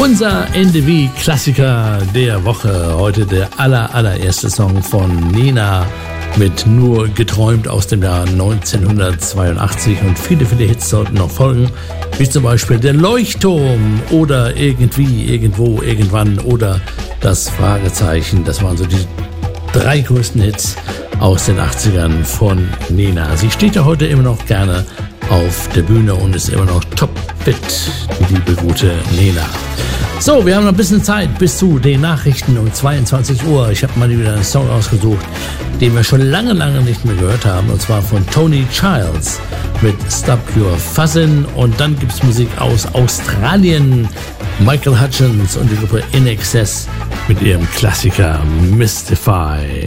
Unser NDW-Klassiker der Woche. Heute der allererste Song von Nena mit Nur geträumt aus dem Jahr 1982. Und viele Hits sollten noch folgen, wie zum Beispiel Der Leuchtturm oder Irgendwie, Irgendwo, Irgendwann oder Das Fragezeichen. Das waren so die 3 größten Hits aus den 80ern von Nena. Sie steht ja heute immer noch gerne auf der Bühne und ist immer noch topfit, die liebe gute Nena. So, wir haben noch ein bisschen Zeit bis zu den Nachrichten um 22 Uhr. Ich habe mal wieder einen Song ausgesucht, den wir schon lange nicht mehr gehört haben, und zwar von Tony Childs mit Stop Your Fussin'. Und dann gibt es Musik aus Australien, Michael Hutchence und die Gruppe In Excess mit ihrem Klassiker Mystify.